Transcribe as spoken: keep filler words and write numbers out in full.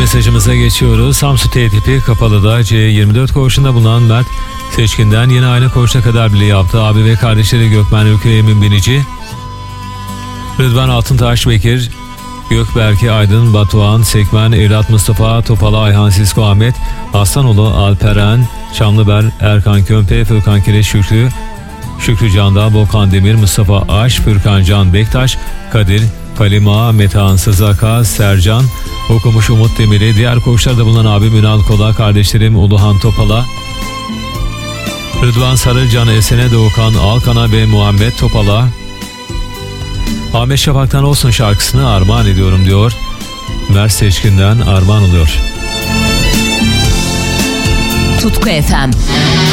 mesajımıza geçiyoruz. Samsun T tipi Kapalı'da C yirmi dört koğuşunda bulunan Mert Seçkin'den yine aynı koğuşa kadar bile yaptı. Abi ve kardeşleri Gökmen Ülkü Emin Binici, Rıdvan Altıntaş Bekir, Gökberke Aydın, Batuhan Sekmen, Evlat Mustafa Topala, Ayhan Sisko Ahmet, Aslanoğlu Alperen, Çamlıber, Erkan Kömpe, Fırkan Kireç Şükrü, Şükrü Candağ, Volkan Demir, Mustafa Aş, Fırkan Can Bektaş, Kadir, Kalima, Metehan Sızaka, Sercan, Okumuş Umut Demir'i, diğer koğuşlarda bulunan abim Ünal Kola, kardeşlerim Uluhan Topala, Rıdvan Sarıcan, Esene Doğukan Alkan'a ve Muhammed Topala. Ahmet Şafak'tan Olsun şarkısını armağan ediyorum diyor. Mert Seçkin'den armağan oluyor. Tutku F M.